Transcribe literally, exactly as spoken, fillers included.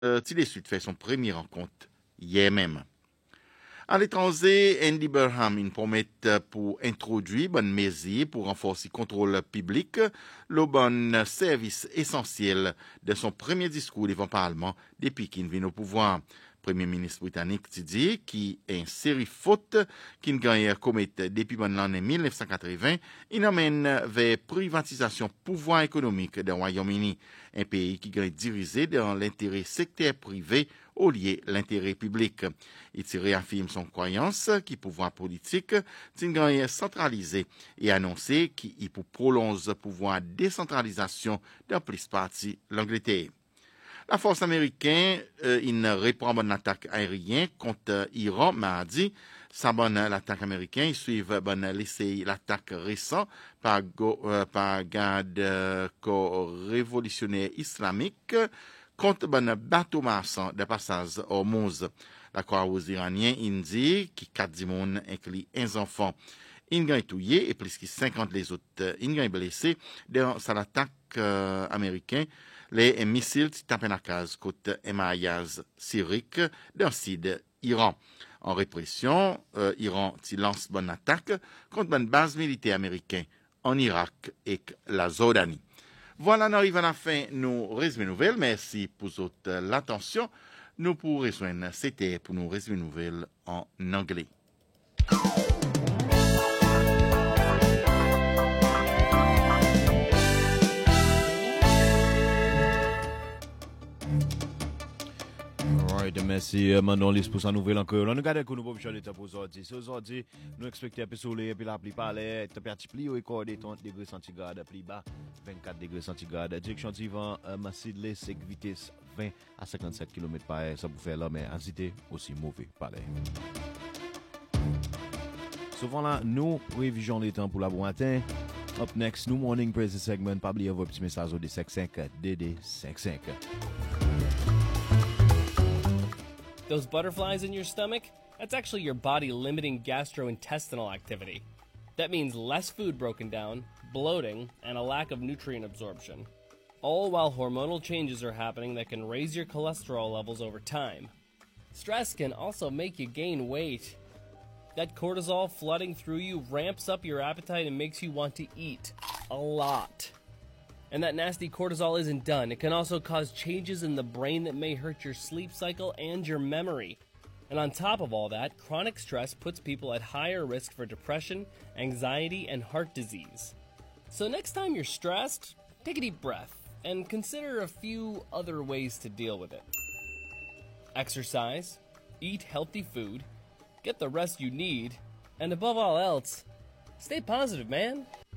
euh, Tilly Sud fait son premier rencontre hier même. À l'étranger, Andy Burnham une promette pour introduire bonne mesure pour renforcer le contrôle public, le bon service essentiel de son premier discours devant le Parlement depuis qu'il vient au pouvoir. Premier ministre britannique dit qui est une série faute qu'il gagne commettre depuis l'année mille neuf cent quatre-vingts, il emmène vers privatisation pouvoir économique du Royaume-Uni, un pays qui gagne dirigé dans l'intérêt secteur privé au lieu de l'intérêt public. Il réaffirme son croyance qui pouvoir politique gagne centralisé et annoncé qu'il peut prolonger le pouvoir décentralisation dans plus partie l'Angleterre. La force américaine, euh, il reprend une attaque aérienne contre l'Iran mardi. Ça bonne l'attaque américaine, ils suivent bonne l'essai l'attaque récente par euh, par garde euh, révolutionnaire islamique contre bon bateau marchand de passage au Hormuz. La Croix-Rouge iranienne dit que quatre personnes incluent un enfant. Il a tué et plus que cinquante les autres. Il a blessé dans l'attaque euh, américaine. Les missiles tapent à case contre Emayaz syrique dans le sud Iran. En répression, euh, Iran lance une bonne attaque contre une base militaire américaine en Irak et la Jordanie. Voilà, nous arrivons à la fin de nos résumés nouvelles. Merci pour votre l'attention. Nous pourrons rejoindre, c'était pour nos résumés nouvelles en anglais. Alright, merci Manon Lis pour sa nouvelle encore. Nous regardons que nous pouvons changer pour aujourd'hui. C'est aujourd'hui, nous expectons un peu soleil et puis la pluie parler. Température pluie au recordé trente degrés centigrades, pluie bas vingt-quatre degrés centigrades. Direction du vent, Massidley, sec vitesse vingt à cinquante-sept kilomètres par heure. Ça vous fait là, mais hésitez aussi mauvais parler. Souvent là, nous révisions les temps pour la bon matin. Up next, nous morning praise segment. Pas oublier vos petits messages au D cinquante-cinq D D cinquante-cinq. Those butterflies in your stomach? That's actually your body limiting gastrointestinal activity. That means less food broken down, bloating, and a lack of nutrient absorption. All while hormonal changes are happening that can raise your cholesterol levels over time. Stress can also make you gain weight. That cortisol flooding through you ramps up your appetite and makes you want to eat a lot. And that nasty cortisol isn't done. It can also cause changes in the brain that may hurt your sleep cycle and your memory. And on top of all that, chronic stress puts people at higher risk for depression, anxiety, and heart disease. So next time you're stressed, take a deep breath and consider a few other ways to deal with it. Exercise, eat healthy food, get the rest you need, and above all else, stay positive, man.